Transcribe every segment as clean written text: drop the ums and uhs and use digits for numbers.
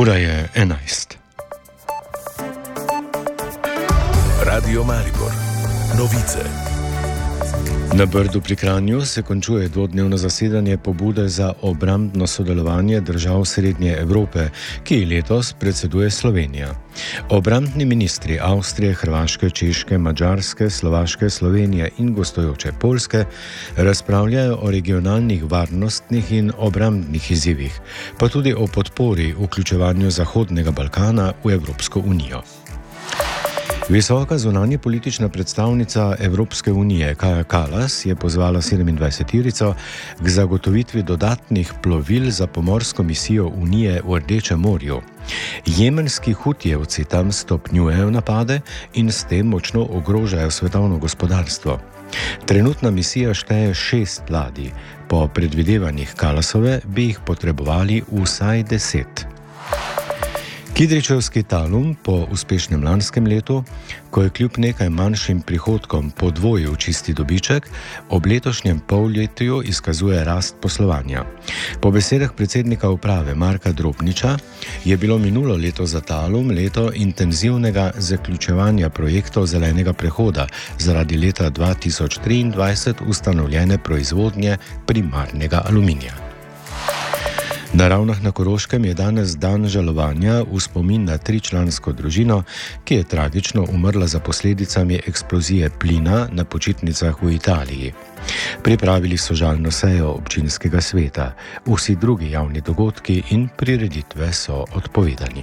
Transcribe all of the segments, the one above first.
Ura je 11. Radio Maribor. Novice. Na Brdu pri Kranju se končuje dvodnevno zasedanje pobude za obrambno sodelovanje držav Srednje Evrope, ki letos predseduje Slovenija. Obrambni ministri Avstrije, Hrvaške, Češke, Madžarske, Slovaške, Slovenije in gostujoče Poljske razpravljajo o regionalnih varnostnih in obrambnih izzivih, pa tudi o podpori vključevanju Zahodnega Balkana v Evropsko unijo. Visoka zunanje politična predstavnica Evropske unije Kaja Kallas je pozvala 27-terico k zagotovitvi dodatnih plovil za pomorsko misijo Unije v Rdečem morju. Jemenski hutijevci tam stopnjujejo napade in s tem močno ogrožajo svetovno gospodarstvo. Trenutna misija šteje 6 ladij, po predvidevanjih Kallasove bi jih potrebovali vsaj 10. Kidričevski Talum po uspešnem lanskem letu, ko je kljub nekaj manjšim prihodkom podvojil čisti dobiček, ob letošnjem polletju izkazuje rast poslovanja. Po besedah predsednika uprave Marka Drobniča je bilo minulo leto za Talum leto intenzivnega zaključevanja projektov zelenega prehoda zaradi leta 2023 ustanovljene proizvodnje primarnega aluminija. Na Ravnah na Koroškem je danes dan žalovanja v spomin na 3-člansko družino, ki je tragično umrla za posledicami eksplozije plina na počitnicah v Italiji. Pripravili so žalno sejo občinskega sveta, vsi drugi javni dogodki in prireditve so odpovedani.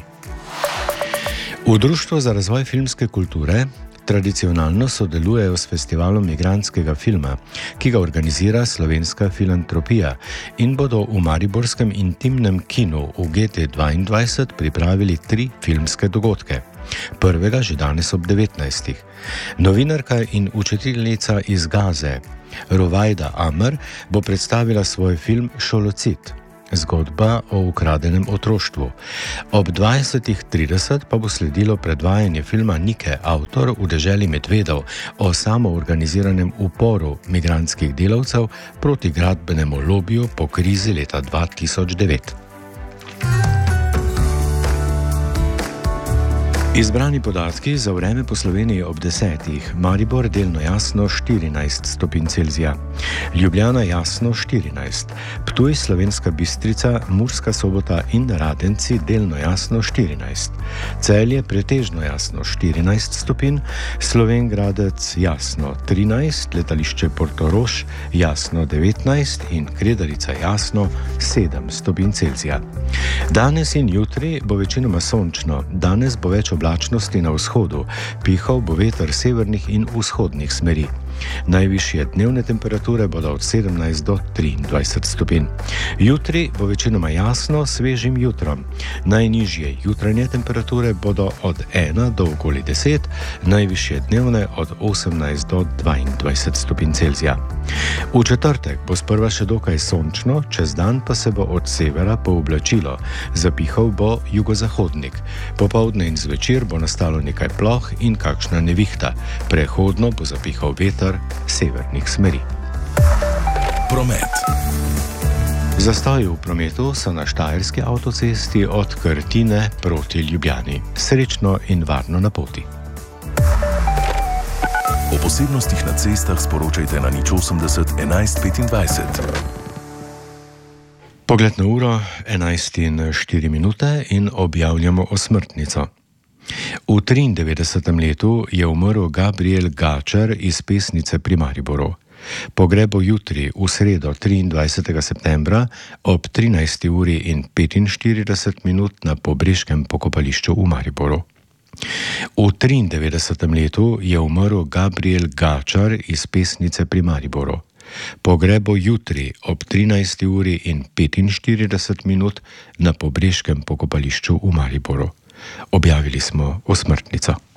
V Društvu za razvoj filmske kulture tradicionalno sodelujejo s festivalom migrantskega filma, ki ga organizira Slovenska filantropija, in bodo v mariborskem intimnem kinu v GT22 pripravili 3 filmske dogodke. Prvega že danes ob 19. Novinarka in učiteljica iz Gaze, Rovajda Amr, bo predstavila svoj film Šolocit, zgodba o ukradenem otroštvu. Ob 20:30 pa bo sledilo predvajanje filma Nike, avtor v deželi medvedov, o samoorganiziranem uporu migrantskih delavcev proti gradbenemu lobiju po krizi leta 2009. Izbrani podatki za vreme po Sloveniji ob 10. Maribor delno jasno 14 stopinj Celzija, Ljubljana jasno 14, Ptuj, Slovenska Bistrica, Murska Sobota in Radenci delno jasno 14, Celje pretežno jasno 14 stopinj, Slovenj Gradec jasno 13, letališče Portorož jasno 19 in Kredarica jasno 7 stopinj Celzija. Danes in jutri bo večinoma sončno, danes bo več oblačnosti na vzhodu, pihal bo veter severnih in vzhodnih smeri. Najvišje dnevne temperature bodo od 17 do 23 stopinj. Jutri bo večinoma jasno, svežim jutrom. Najnižje jutranje temperature bodo od 1 do okoli 10, najvišje dnevne od 18 do 22 stopinj Celzija. V četrtek bo sprva še dokaj sončno, čez dan pa se bo od severa pooblačilo, zapihal bo jugozahodnik. Popoldne in zvečer bo nastalo nekaj ploh in kakšna nevihta. Prehodno bo zapihal veter severnih smeri. Promet. Zastoji v prometu so na Štajerski avtocesti od Krtine proti Ljubljani. Srečno in varno na poti. O posebnostih na cestah sporočajte na 080 11 25. Pogled na uro 11:04 in objavljamo osmrtnico. V 93. letu je umrl Gabriel Gačar iz Pesnice pri Mariboru. Pogreb bo jutri, v sredo 23. septembra ob 13:45 na Pobreškem pokopališču v Mariboru. V 93. letu je umrl Gabriel Gačar iz Pesnice pri Mariboru. Pogreb bo jutri ob 13:45 na Pobreškem pokopališču v Mariboru. Objavili smo osmrtnico.